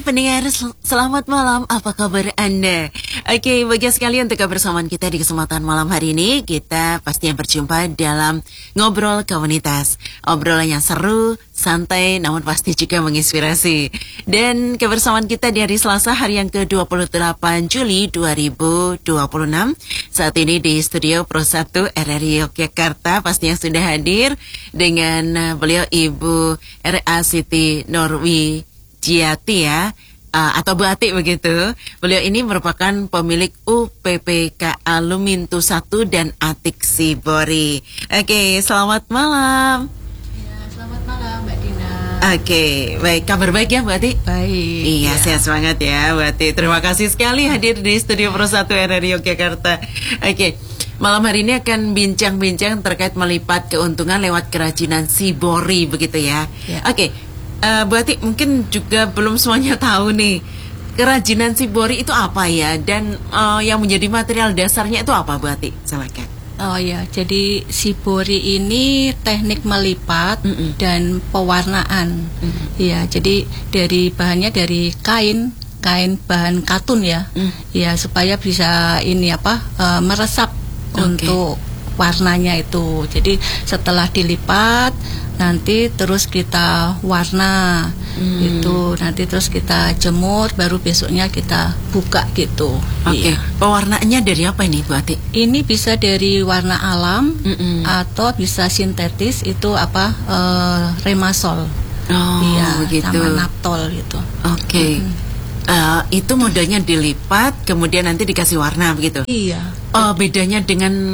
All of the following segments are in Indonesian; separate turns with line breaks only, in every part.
Pendengar, selamat malam, apa kabar Anda? Oke, bagi sekalian untuk kebersamaan kita di kesempatan malam hari ini, kita pastinya berjumpa dalam Ngobrol Komunitas. Obrolan yang seru, santai, namun pasti juga menginspirasi. Dan kebersamaan kita di hari Selasa, hari yang ke-28 Juli 2026. Saat ini di Studio Pro 1 RRI Yogyakarta, pastinya sudah hadir dengan beliau Ibu R.A. Siti Norwijiati ya, atau Bu Ati begitu. Beliau ini merupakan pemilik UPPKA Lumintu 1 dan Atik Sibori. Oke, selamat malam.
Ya, selamat malam Mbak Dina.
Oke, baik, kabar baik ya Bu Ati?
Baik.
Iya, sehat semangat ya Bu Ati. Terima kasih sekali hadir di Studio Pro 1 RRI Yogyakarta. Oke, malam hari ini akan bincang-bincang terkait melipat keuntungan lewat kerajinan Sibori begitu ya. Oke. Bu Ati, mungkin juga belum semuanya tahu nih, kerajinan Sibori itu apa ya, dan yang menjadi material dasarnya itu apa Bu Ati? Silakan.
Oh ya, jadi Sibori ini teknik melipat dan pewarnaan. Ya, jadi bahannya dari kain bahan katun ya. Ya, supaya bisa meresap untuk warnanya itu. Jadi setelah dilipat nanti terus kita warna itu, nanti terus kita jemur, baru besoknya kita buka gitu.
Oke. Pewarnaannya dari apa ini Bu Ati?
Ini bisa dari warna alam atau bisa sintetis, itu remasol.
Begitu.
Sama naptol gitu.
Oke. Itu modelnya dilipat, kemudian nanti dikasih warna begitu.
Iya.
Bedanya dengan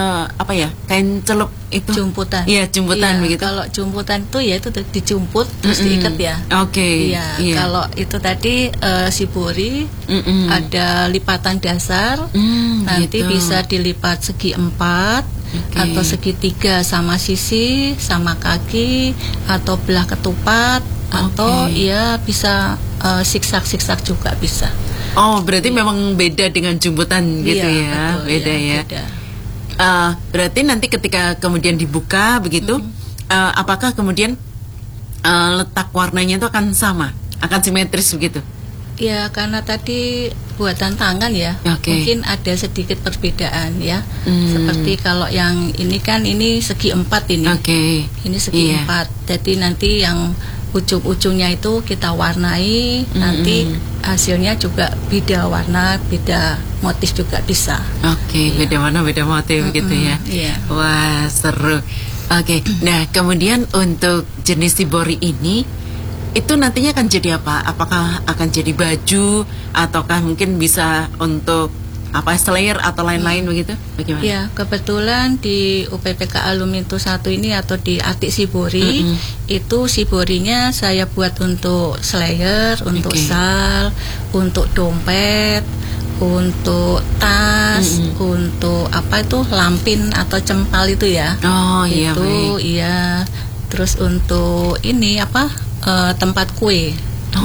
kain celup itu?
Jumputan.
Iya, jumputan begitu.
Kalau jumputan itu ya itu dijumput terus diikat ya.
Oke.
Iya. Kalau itu tadi Sibori ada lipatan dasar, nanti
gitu.
bisa dilipat segi 4 atau segi 3 sama sisi, sama kaki, atau belah ketupat, atau ya bisa siksak juga bisa.
Oh, berarti memang beda dengan jumputan gitu ya,
betul,
beda ya.
Beda.
Berarti nanti ketika kemudian dibuka begitu, apakah kemudian letak warnanya itu akan sama, akan simetris begitu?
Ya, karena tadi buatan tangan ya, mungkin ada sedikit perbedaan ya. Seperti kalau yang ini kan ini segi 4 ini. Ini segi 4. Jadi nanti yang ujung-ujungnya itu kita warnai, nanti hasilnya juga beda warna, beda motif juga bisa.
Beda warna, beda motif gitu ya. Wah, seru. Nah kemudian untuk jenis Sibori ini, itu nantinya akan jadi apa? Apakah akan jadi baju, ataukah mungkin bisa untuk slayer atau lain-lain begitu? Bagaimana?
Ya, kebetulan di UPPKA Lumintu 1 ini atau di Atik Sibori, itu Siborinya saya buat untuk slayer, untuk sal, untuk dompet, untuk tas, untuk lampin atau cempal itu ya. Iya. Terus untuk ini tempat kue.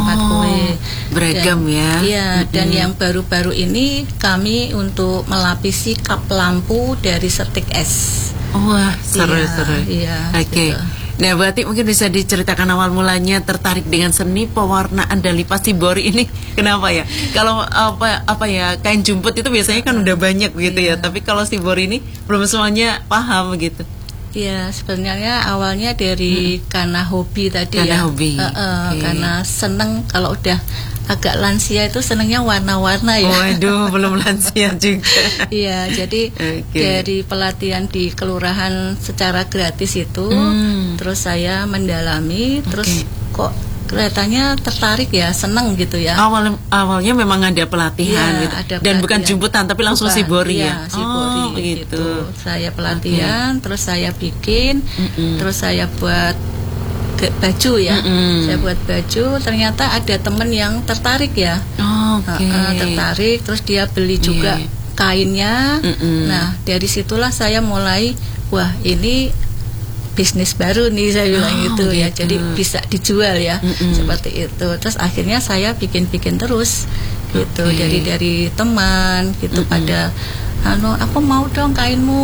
Beragam ya.
Iya, dan yang baru-baru ini kami untuk melapisi kap lampu dari setik es.
Wah, seru.
Iya.
Gitu. Nah, berarti mungkin bisa diceritakan awal mulanya tertarik dengan seni pewarnaan dan lipat Sibori ini kenapa ya? Kalau kain jumput itu biasanya kan udah banyak begitu ya, tapi kalau Sibori ini belum semuanya paham begitu.
Ya, sebenarnya awalnya dari karena hobi tadi. Karena seneng, kalau udah agak lansia itu senengnya warna-warna ya.
Waduh, belum lansia juga.
Iya, jadi dari pelatihan di kelurahan secara gratis itu, terus saya mendalami, terus kok kelihatannya tertarik ya, seneng gitu ya.
Awalnya memang ada pelatihan gitu.
Ada
dan bukan jumputan tapi langsung Sibori ya.
Sibori gitu. Saya pelatihan, terus saya bikin, terus saya buat baju ya. Saya buat baju, ternyata ada temen yang tertarik ya. Tertarik, terus dia beli juga kainnya. Nah, dari situlah saya mulai, wah ini bisnis baru nih, saya bilang gitu ya. Jadi bisa dijual ya, seperti itu. Terus akhirnya saya bikin terus gitu. Dari teman gitu, pada aku mau dong kainmu,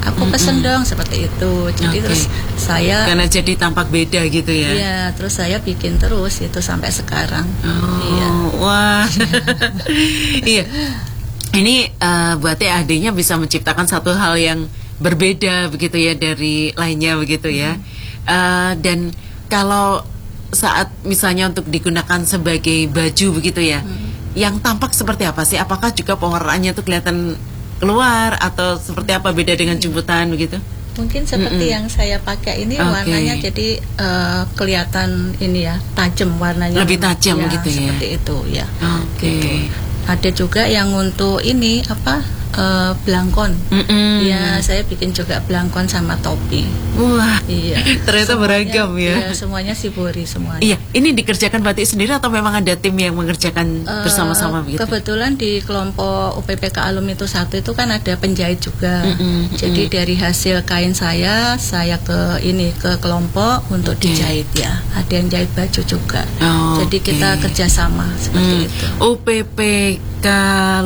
aku pesen dong seperti itu. Jadi terus saya
karena jadi tampak beda gitu ya.
Iya, terus saya bikin terus itu sampai sekarang. Iya.
Wah. Iya. Ini berarti adiknya bisa menciptakan satu hal yang berbeda begitu ya dari lainnya begitu ya. Dan kalau saat misalnya untuk digunakan sebagai baju begitu ya, yang tampak seperti apa sih? Apakah juga pewarnaannya tuh kelihatan keluar atau seperti apa, beda dengan jemputan begitu?
Mungkin seperti yang saya pakai ini warnanya jadi kelihatan ini ya, tajam warnanya.
Lebih tajam gitu ya.
Seperti itu ya.
Gitu.
Ada juga yang untuk ini belangkon. Ya, saya bikin juga belangkon sama topi.
Wah,
iya.
Ternyata semuanya, beragam ya.
Iya, semuanya Shibori semuanya.
Iya, ini dikerjakan Batik sendiri atau memang ada tim yang mengerjakan bersama-sama begitu?
Kebetulan di kelompok UPPK Alumni itu satu itu kan ada penjahit juga. Jadi dari hasil kain saya ke kelompok untuk dijahit ya. Ada yang jahit baju juga. Jadi kita kerjasama seperti itu. UPPKA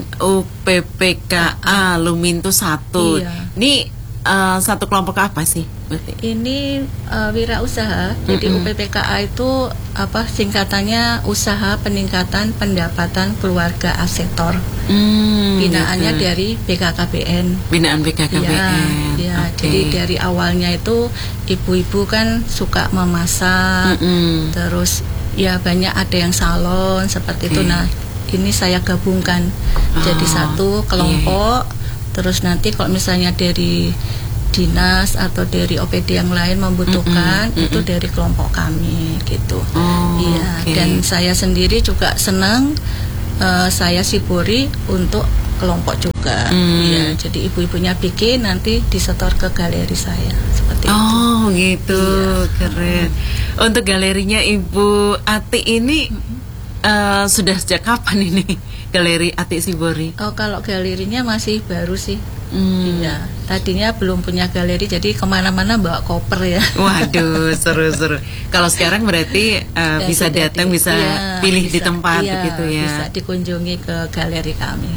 Lumin itu satu.
Iya.
Ini satu kelompok apa sih?
Ini wirausaha. Jadi UPPKA itu singkatannya Usaha Peningkatan Pendapatan Keluarga Asektor. Binaannya dari BKKBN.
Binaan BKKBN.
Ya, jadi dari awalnya itu ibu-ibu kan suka memasak. Terus ya banyak ada yang salon seperti itu. Nah, ini saya gabungkan jadi satu kelompok. Terus nanti kalau misalnya dari dinas atau dari OPD yang lain membutuhkan, itu dari kelompok kami gitu. Iya. Dan saya sendiri juga senang, saya Shibori untuk kelompok juga. Ya, jadi ibu-ibunya bikin nanti disetor ke galeri saya seperti itu.
Oh gitu, keren. Untuk galerinya Ibu Ati ini sudah sejak kapan ini galeri Ati Shibori?
Oh, kalau galerinya masih baru sih. Iya, tadinya belum punya galeri, jadi kemana-mana bawa koper ya.
Waduh, seru-seru. Kalau sekarang berarti bisa datang, bisa pilih di tempat begitu ya.
Bisa dikunjungi ke galeri kami.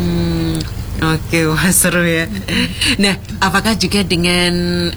Oke, wah seru ya. Nah, apakah juga dengan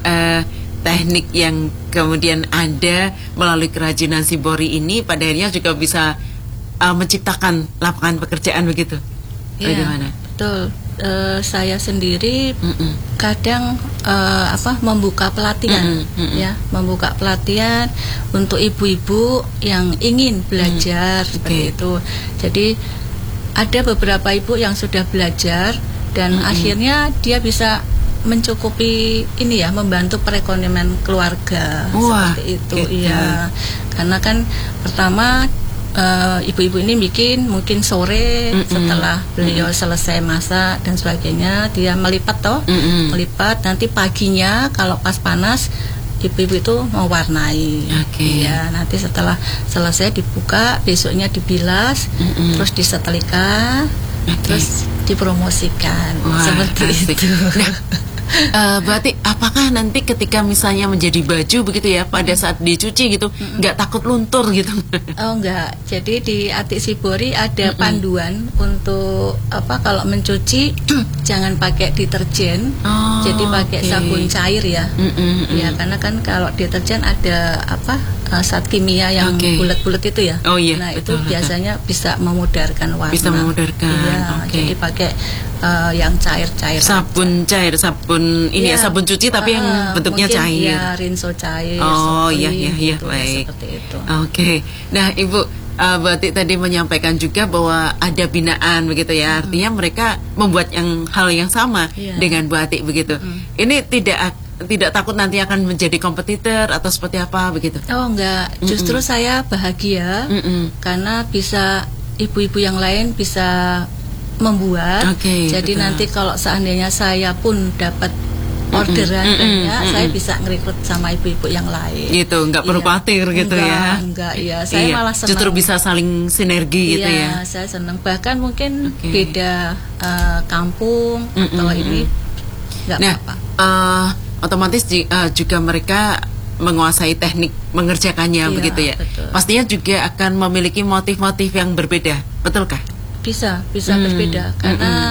teknik yang kemudian ada melalui kerajinan Shibori ini pada akhirnya juga bisa menciptakan lapangan pekerjaan begitu? Bagaimana?
Betul. Saya sendiri kadang membuka pelatihan ya, membuka pelatihan untuk ibu-ibu yang ingin belajar seperti itu. Jadi ada beberapa ibu yang sudah belajar dan akhirnya dia bisa mencukupi ini ya, membantu perekonomian keluarga. Seperti itu. Iya. Karena kan pertama ibu-ibu ini bikin mungkin sore setelah beliau selesai masak dan sebagainya, dia melipat melipat, nanti paginya kalau pas panas ibu-ibu itu mewarnai. Ya, nanti setelah selesai dibuka, besoknya dibilas, terus disetrika, terus dipromosikan. Seperti itu.
Berarti apakah nanti ketika misalnya menjadi baju begitu ya, pada saat dicuci gitu nggak takut luntur gitu?
Oh enggak, jadi di Ati Shibori ada panduan untuk kalau mencuci jangan pakai deterjen, jadi pakai sabun cair ya. Ya, karena kan kalau deterjen ada zat kimia yang bulat-bulat itu ya. Nah, betul, itu biasanya bisa memudarkan warna.
Bisa memudarkan.
Ya, jadi pakai yang cair-cair.
Sabun aja. Cair, sabun ini ya, sabun cuci tapi yang bentuknya cair.
Ya, rinso cair.
Iya,
gitu,
baik.
Seperti itu.
Nah, Ibu Batik tadi menyampaikan juga bahwa ada binaan begitu ya. Artinya mereka membuat hal yang sama dengan Bu Ati begitu. Ini tidak takut nanti akan menjadi kompetitor atau seperti apa begitu? Oh
enggak, justru saya bahagia karena bisa ibu-ibu yang lain bisa membuat. Jadi betul. Nanti kalau seandainya saya pun dapat orderan banyak, saya bisa ngerekrut sama ibu-ibu yang lain.
Gitu, nggak perlu khawatir gitu ya?
Enggak, ya. Saya malah senang.
Justru bisa saling sinergi gitu ya?
Iya, saya senang. Bahkan mungkin beda kampung atau ini nggak apa-apa.
Otomatis juga mereka menguasai teknik mengerjakannya begitu ya.
Betul.
Pastinya juga akan memiliki motif-motif yang berbeda, betulkah?
Bisa berbeda karena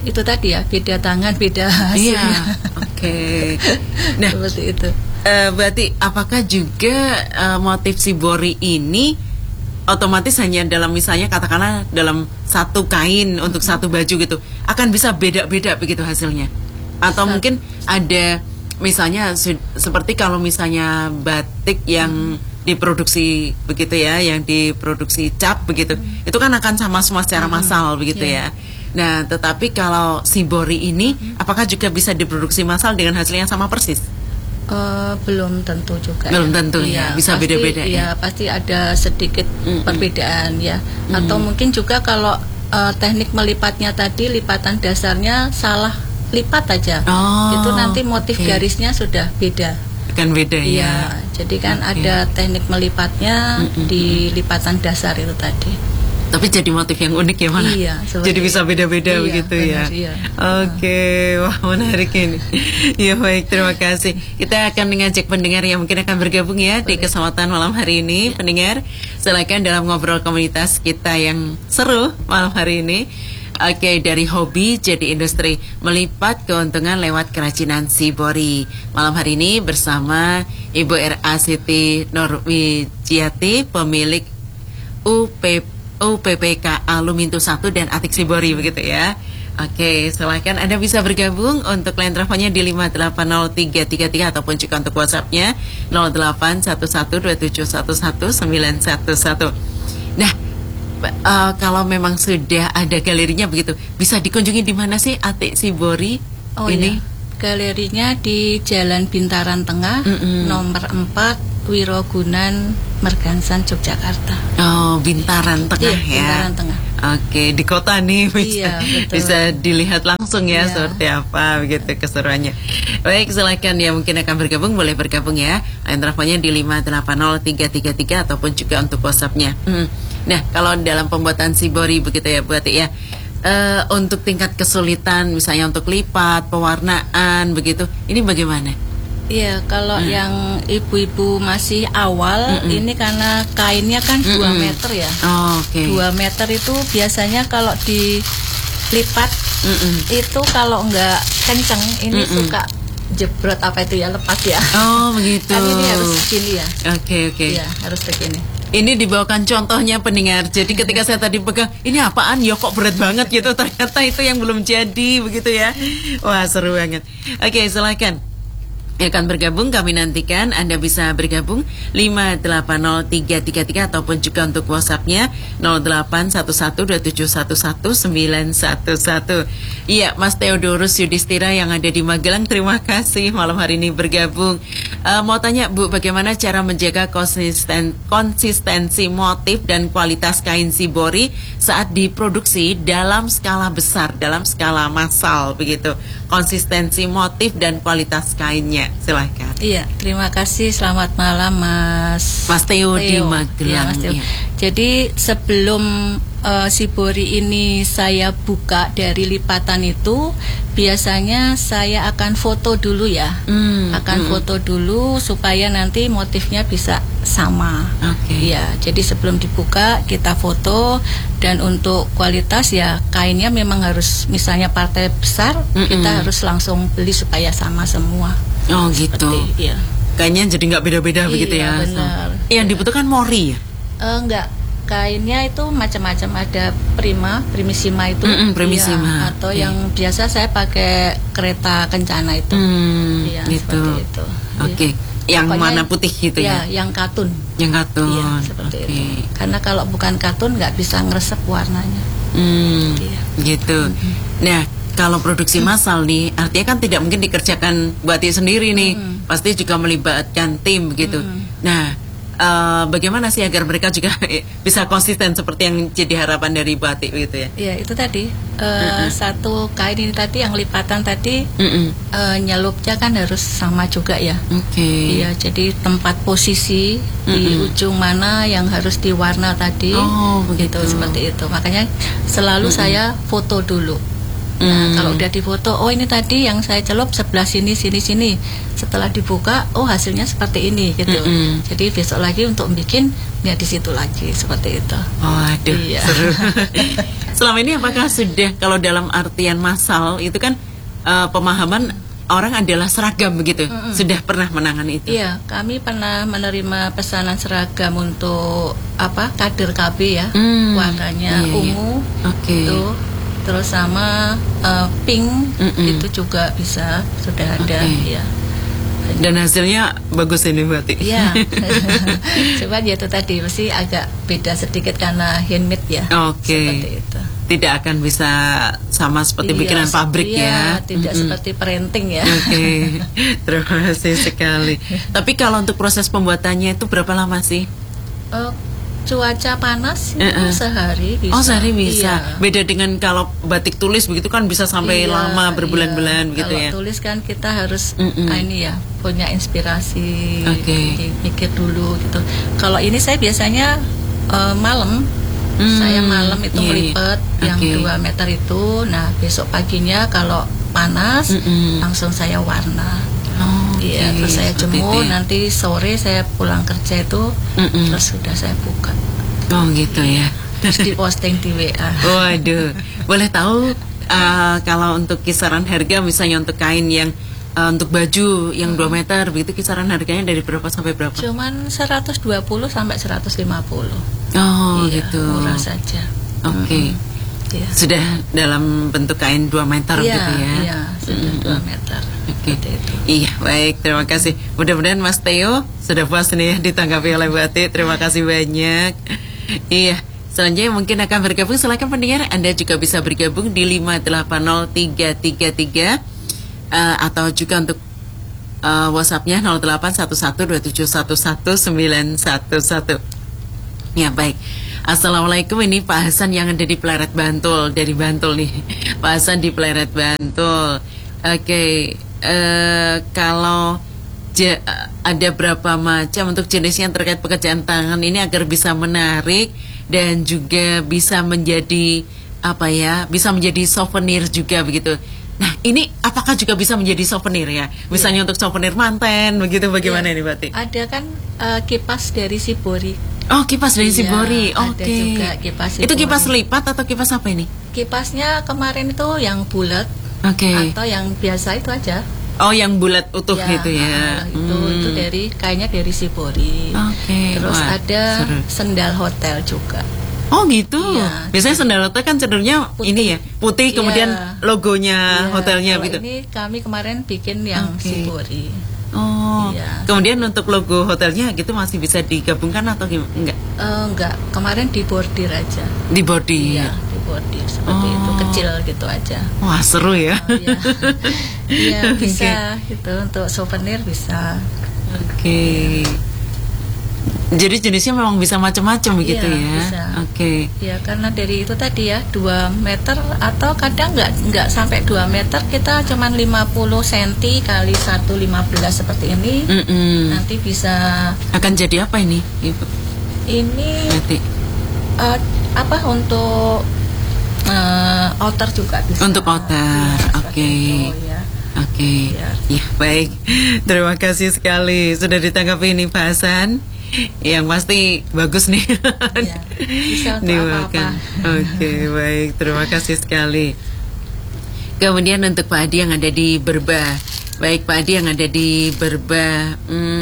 itu tadi ya, beda tangan, beda hasilnya.
Iya, oke. Nah,
seperti itu.
Berarti apakah juga motif shibori ini otomatis hanya dalam misalnya katakanlah dalam satu kain untuk satu baju gitu, akan bisa beda-beda begitu hasilnya? Atau mungkin ada misalnya seperti kalau misalnya batik yang diproduksi begitu ya, yang diproduksi cap begitu, itu kan akan sama semua secara massal begitu ya. Nah, tetapi kalau shibori ini apakah juga bisa diproduksi massal dengan hasil yang sama persis?
Belum tentu juga.
Belum tentu ya, bisa
pasti,
beda-beda ya.
Pasti ada sedikit perbedaan ya. Atau mungkin juga kalau teknik melipatnya tadi, lipatan dasarnya salah lipat aja, itu nanti motif garisnya sudah beda.
Kan beda ya.
Iya, jadi kan ada teknik melipatnya di lipatan dasar itu tadi.
Tapi jadi motif yang unik ya mana?
Iya,
jadi bisa beda-beda begitu
benar,
ya. Oke, wah menarik ini. Ya baik, terima kasih. Kita akan mengajak pendengar yang mungkin akan bergabung ya di kesempatan malam hari ini. Pendengar, silakan dalam ngobrol komunitas kita yang seru malam hari ini. Oke, dari hobi jadi industri, melipat keuntungan lewat kerajinan shibori. Malam hari ini bersama Ibu R.A. Siti Nurwijati, pemilik UPPK Lumintu 1 dan Atik Shibori begitu ya. Oke, silakan Anda bisa bergabung untuk line teleponnya di 5803333 ataupun juga untuk WhatsApp-nya 0811271111. Nah, kalau memang sudah ada galerinya begitu, bisa dikunjungi di mana sih Atik Shibori ini?
Iya. Galerinya di Jalan Bintaran Tengah, nomor 4, Wirogunan, Mergansan, Yogyakarta.
Oh, Bintaran Tengah ya.
Bintaran Tengah.
Oke, di kota nih bisa, bisa dilihat langsung ya seperti apa begitu keseruannya. Baik, silakan ya mungkin akan bergabung, boleh bergabung ya. Line teleponnya di 5803333 ataupun juga untuk WhatsApp-nya. Nah, kalau dalam pembuatan shibori begitu ya buat ya. Untuk tingkat kesulitan misalnya untuk lipat, pewarnaan begitu, ini bagaimana?
Iya, kalau yang ibu-ibu masih awal, ini karena kainnya kan 2 meter ya. 2 meter itu biasanya kalau dilipat itu kalau nggak kenceng, ini suka jebrot apa itu ya, lepas ya. Oh begitu. Kan ini harus begini ya.
Oke.
Iya, harus begini.
Ini dibawakan contohnya pendengar. Jadi ketika saya tadi pegang, ini apaan ya kok berat banget gitu. Ternyata itu yang belum jadi begitu ya. Wah seru banget. Oke, silakan. Akan bergabung, kami nantikan Anda bisa bergabung 5803333 ataupun juga untuk WhatsApp-nya 081127111191. Iya, Mas Theodorus Yudhistira yang ada di Magelang, terima kasih malam hari ini bergabung. Mau tanya Bu, bagaimana cara menjaga konsistensi motif dan kualitas kain shibori saat diproduksi dalam skala besar, dalam skala massal begitu? Konsistensi motif dan kualitas kainnya, silahkan.
Iya, terima kasih. Selamat malam Mas
Theo di Magelang.
Ya, Mas Theo.
Ya.
Jadi sebelum shibori ini saya buka dari lipatan itu, biasanya saya akan foto dulu ya. Foto dulu supaya nanti motifnya bisa sama. Ya, jadi sebelum dibuka kita foto, dan untuk kualitas ya kainnya memang harus, misalnya partai besar kita harus langsung beli supaya sama semua.
Oh gitu.
Iya.
Kayaknya jadi nggak beda-beda begitu ya.
Benar.
Yang dibutuhkan mori ya?
Enggak. Kainnya itu macam-macam, ada primissima itu,
primissima.
Ya, atau yang biasa saya pakai kereta kencana itu. Ya,
gitu.
Seperti itu.
Oke. Yang pokoknya, mana putih gitu ya?
Yang katun.
Yang katun.
Iya, seperti itu. Karena kalau bukan katun nggak bisa ngeresep warnanya.
Gitu. Nah, kalau produksi massal nih, artinya kan tidak mungkin dikerjakan Buati sendiri nih. Pasti juga melibatkan tim begitu. Nah, bagaimana sih agar mereka juga bisa konsisten seperti yang jadi harapan dari Buati gitu ya?
Iya, itu tadi satu kain ini tadi yang lipatan tadi nyelupnya kan harus sama juga ya. Iya, jadi tempat posisi di ujung mana yang harus diwarna tadi. Begitu, seperti itu. Makanya selalu saya foto dulu. Nah, kalau udah difoto, oh ini tadi yang saya celup sebelah sini. Setelah dibuka, oh hasilnya seperti ini gitu. Jadi besok lagi untuk bikin, ya di situ lagi seperti itu.
Oh, aduh, seru. Selama ini apakah sudah, kalau dalam artian massal itu kan pemahaman orang adalah seragam begitu. Sudah pernah menangani itu?
Iya, kami pernah menerima pesanan seragam untuk kader KB ya. Warnanya ungu. Itu terus sama pink itu juga bisa, sudah ada ya.
Dan hasilnya bagus ini berarti.
Iya. Coba ya itu tadi masih agak beda sedikit karena handmade ya. Seperti itu.
Tidak akan bisa sama seperti bikinan pabrik ya.
Tidak seperti printing ya.
Terima kasih sekali. Tapi kalau untuk proses pembuatannya itu berapa lama sih?
Cuaca panas itu sehari bisa.
Oh, sehari bisa. Beda dengan kalau batik tulis begitu kan bisa sampai lama berbulan-bulan gitu ya.
Kalau tulis kan kita harus ini ya, punya inspirasi, mikir dulu gitu. Kalau ini saya biasanya malam. Saya malam itu melipet yang 2 meter itu. Nah, besok paginya kalau panas langsung saya warna. Terus saya jemur, nanti sore saya pulang kerja itu terus sudah saya buka.
Oh gitu ya.
Terus diposting di WA.
Waduh, boleh tahu kalau untuk kisaran harga misalnya untuk kain yang untuk baju yang 2 meter begitu, kisaran harganya dari berapa sampai berapa?
Cuman 120 sampai 150.
Oh gitu.
Murah saja.
Sudah dalam bentuk kain 2 meter gitu ya?
Iya, sudah 2 meter.
Iya, baik, terima kasih. Mudah-mudahan Mas Theo sudah puas nih ya ditanggapi oleh Mbak Ati. Terima kasih banyak. Iya, selanjutnya mungkin akan bergabung. Silakan pendengar, Anda juga bisa bergabung di 580333 atau juga untuk WhatsApp-nya 081127111911. Ya, baik. Assalamualaikum, ini Pak Hasan yang ada di Pleret Bantul, dari Bantul nih. Pak Hasan di Pleret Bantul. Kalau ada berapa macam untuk jenisnya terkait pekerjaan tangan ini agar bisa menarik dan juga bisa menjadi bisa menjadi souvenir juga begitu. Nah, ini apakah juga bisa menjadi souvenir ya? Misalnya untuk souvenir manten begitu, bagaimana ini Mbak Ti?
Ada kan kipas dari Shibori.
Oh, kipas dari Shibori.
Ada juga kipas Shibori.
Itu kipas lipat atau kipas apa ini?
Kipasnya kemarin itu yang bulat. Atau yang biasa itu aja.
Oh, yang bulat utuh gitu ya.
Itu dari kayaknya dari Shibori. Terus ada sendal hotel juga.
Oh gitu. Biasanya sendal hotel kan cenderungnya putih. Ini ya, putih kemudian logonya hotelnya gitu.
Ini kami kemarin bikin yang Shibori.
Kemudian untuk logo hotelnya gitu masih bisa digabungkan atau enggak?
Enggak, kemarin di bordir aja.
Di bordir.
Di bordir seperti itu, kecil gitu aja.
Wah, seru ya.
Iya, bisa gitu, untuk souvenir bisa.
Jadi jenisnya memang bisa macam-macam begitu ya.
Bisa. Ya, karena dari itu tadi ya 2 meter atau kadang nggak sampai 2 meter, kita cuman 50 cm kali 1,15 seperti ini. Nanti bisa.
Akan jadi apa ini, Ibu?
Ini untuk outer juga bisa.
Untuk outer. Ya, baik. Terima kasih sekali sudah ditanggapi ini Pak Hasan. Yang pasti bagus nih.
Bisa untuk apa-apa.
Baik, terima kasih sekali. Kemudian untuk Pak Adi yang ada di Berba. Baik, Pak Adi yang ada di Berba.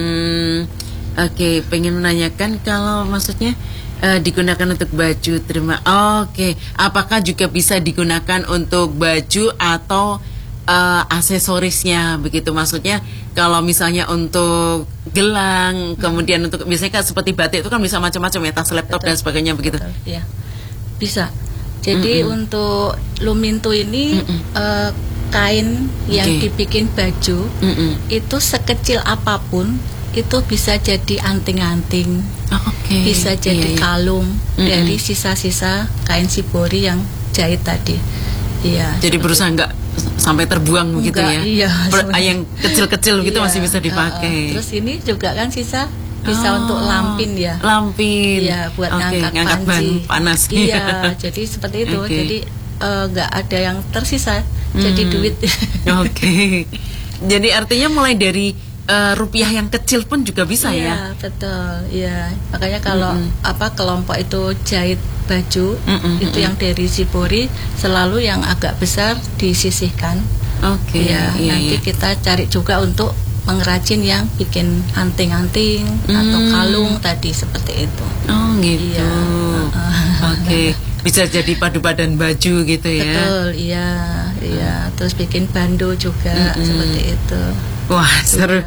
Pengen menanyakan kalau maksudnya digunakan untuk baju apakah juga bisa digunakan untuk baju atau aksesorisnya begitu, maksudnya kalau misalnya untuk gelang, kemudian untuk biasanya kan seperti batik itu kan bisa macam-macam ya, tas laptop dan sebagainya begitu.
Iya, bisa. Jadi untuk lumintu ini kain yang dibikin baju itu sekecil apapun itu bisa jadi anting-anting, bisa jadi kalung dari sisa-sisa kain Shibori yang jahit tadi. Iya.
Jadi berusaha nggak sampai terbuang begitu ya.
Iya.
Yang kecil-kecil gitu masih bisa dipakai.
Terus ini juga kan bisa untuk lampin ya.
Lampin.
Iya, buat ngangkat panci.
Panas.
Iya, jadi seperti itu. Jadi nggak ada yang tersisa. Jadi duit.
Jadi artinya mulai dari rupiah yang kecil pun juga bisa ya.
Iya, betul. Iya. Makanya kalau kelompok itu jahit baju itu yang dari Shibori selalu yang agak besar disisihkan.
Oke.
Ya, nanti kita cari juga untuk pengrajin yang bikin anting-anting atau kalung tadi seperti itu.
Oh, gitu.
Iya.
Oke. Bisa jadi padu padan baju gitu ya.
Betul, iya. Terus bikin bando juga seperti itu.
Wah, seru.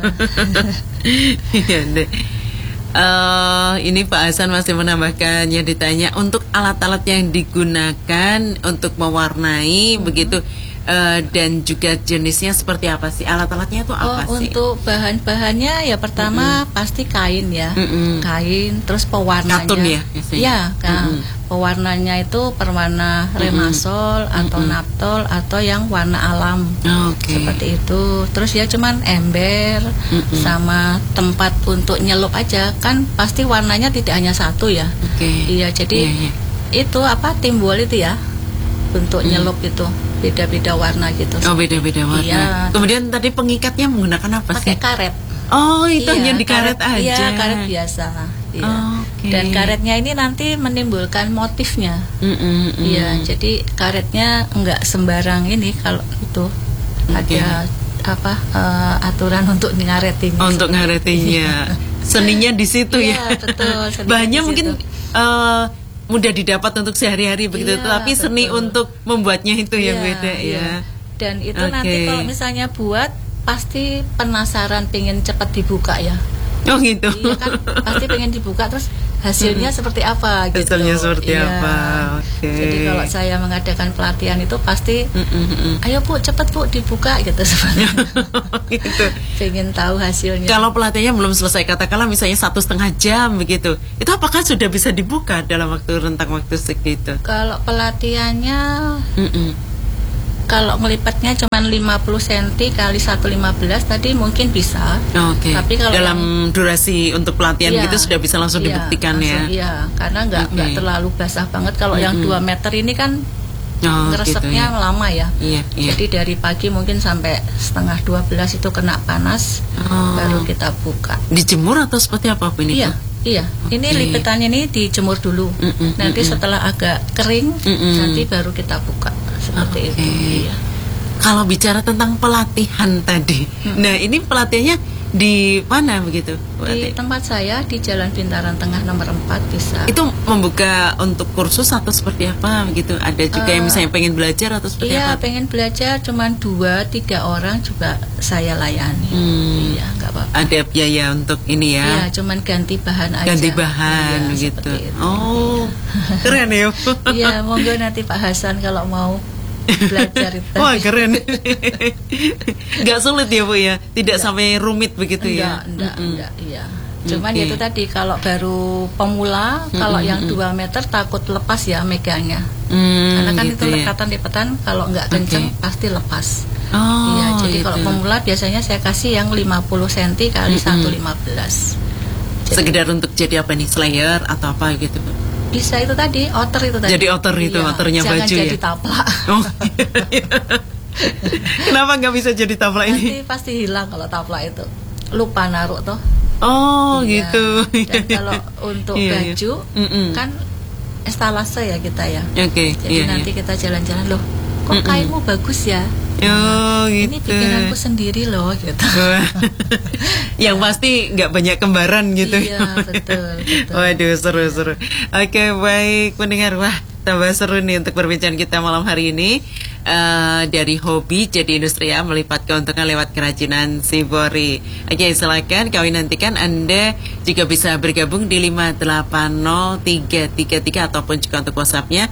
Iya deh. Ini Pak Hasan masih menambahkan, ya ditanya untuk alat-alat yang digunakan untuk mewarnai begitu, dan juga jenisnya seperti apa sih? Alat-alatnya itu apa sih?
Untuk bahan-bahannya ya pertama pasti kain ya, kain, terus pewarnanya.
Katun ya?
Iya, pewarnanya itu perwarna remasol atau naptol atau yang warna alam. Seperti itu. Terus ya cuman ember sama tempat untuk nyelup aja, kan pasti warnanya tidak hanya satu ya. Iya, jadi itu timbul itu ya untuk nyelup itu beda-beda warna gitu.
Oh, beda-beda warna. Iya. Kemudian tadi pengikatnya menggunakan apa sih?
Pakai karet.
Oh, itu hanya di karet aja.
Iya, karet biasa. Iya. Dan karetnya ini nanti menimbulkan motifnya. Iya, jadi karetnya enggak sembarang ini kalau itu ada aturan untuk ngaretin.
Untuk ngaretinnya. Seninya di situ ya.
Iya, betul.
Bahannya mungkin mudah didapat untuk sehari-hari begitu, tapi seni untuk membuatnya itu yang beda ya.
Dan itu nanti kalau misalnya buat pasti penasaran pengen cepat dibuka ya.
Oh gitu.
Iya kan, pasti pengen dibuka terus hasilnya seperti apa gitu.
Hasilnya seperti apa.
Jadi kalau saya mengadakan pelatihan itu pasti ayo Bu, cepat Bu dibuka gitu sebenarnya.
Gitu.
Pengen tahu hasilnya.
Kalau pelatihannya belum selesai, katakanlah misalnya 1,5 jam begitu, itu apakah sudah bisa dibuka dalam rentang waktu segitu?
Kalau pelatihannya kalau melipatnya cuma 50 cm kali 1,15 tadi mungkin bisa. Tapi kalau
dalam durasi untuk pelatihan gitu sudah bisa langsung dibuktikan
langsung,
ya.
Karena nggak terlalu basah banget. Kalau yang 2 meter ini kan ngeresepnya
gitu,
lama ya. Jadi dari pagi mungkin sampai 11:30 itu kena panas, baru kita buka.
Dijemur atau seperti apa ini?
Iya, ini lipetannya ini dijemur dulu. Nanti setelah agak kering, nanti baru kita buka seperti itu. Iya.
Kalau bicara tentang pelatihan tadi, nah ini pelatihannya di mana begitu?
Di tempat saya di Jalan Bintaran Tengah nomor 4 bisa.
Itu membuka untuk kursus atau seperti apa begitu? Ada juga yang misalnya pengen belajar atau seperti apa?
Iya, pengen belajar, cuman 2-3 orang juga saya layani. Iya, nggak apa-apa.
Ada biaya untuk ini ya?
Iya, cuman ganti bahan aja.
Ganti bahan gitu. Oh, keren ya.
Iya, monggo nanti Pak Hasan kalau mau belajar itu.
Wah, keren. Gak sulit ya Bu ya? Tidak sampai rumit begitu ya?
Enggak, iya. Cuman itu tadi kalau baru pemula, kalau yang 2 meter takut lepas ya megangnya. Karena kan gitu, itu lekatan-lipatan kalau nggak kenceng pasti lepas. Iya, jadi kalau pemula biasanya saya kasih yang 50 cm kali 1,15.
Sekedar untuk jadi apa nih? Slayer atau apa gitu Bu?
Bisa itu tadi, outer itu tadi.
Jadi outer itu, outernya baju ya?
Jangan jadi taplak.
Kenapa nggak bisa jadi taplak ini?
Nanti pasti hilang kalau taplak itu. Lupa naruh toh.
Gitu.
Dan kalau untuk baju, kan estalase ya kita ya. Jadi nanti kita jalan-jalan, loh kok kainmu bagus ya?
Gitu.
Ini bikinanku sendiri loh gitu.
Yang pasti nggak banyak kembaran gitu.
Iya, betul.
Waduh, seru. Oke, baik pendengar, wah tambah seru nih untuk perbincangan kita malam hari ini. Dari hobi jadi industri ya, melipat keuntungan lewat kerajinan Shibori. Oke, silakan kami nantikan Anda juga bisa bergabung di 580333 ataupun juga untuk WhatsApp-nya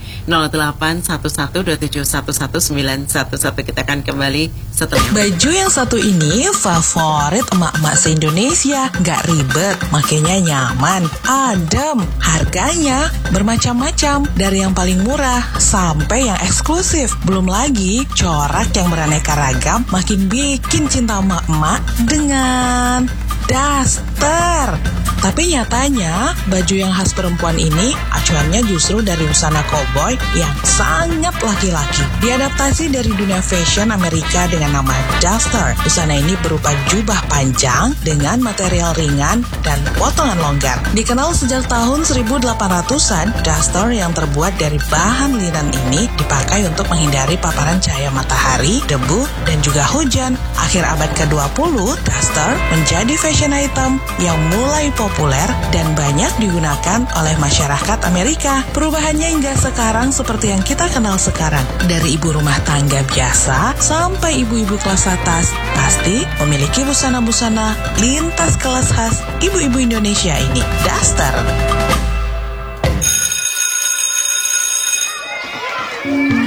081127119111. Kita akan kembali setelah.
Baju yang satu ini favorit emak-emak se-Indonesia. Gak ribet, makanya nyaman, adem. Harganya bermacam-macam, dari yang paling murah sampai yang eksklusif. Belum lagi corak yang beraneka ragam makin bikin cinta emak-emak dengan daster. Tapi nyatanya, baju yang khas perempuan ini acuannya justru dari busana koboi yang sangat laki-laki. Diadaptasi dari dunia fashion Amerika dengan nama duster. Busana ini berupa jubah panjang dengan material ringan dan potongan longgar. Dikenal sejak tahun 1800-an, duster yang terbuat dari bahan linen ini dipakai untuk menghindari paparan cahaya matahari, debu, dan juga hujan. Akhir abad ke-20, duster menjadi fashion item yang mulai populer dan banyak digunakan oleh masyarakat Amerika. Perubahannya hingga sekarang seperti yang kita kenal sekarang. Dari ibu rumah tangga biasa sampai ibu-ibu kelas atas, pasti memiliki busana-busana lintas kelas khas ibu-ibu Indonesia ini, duster.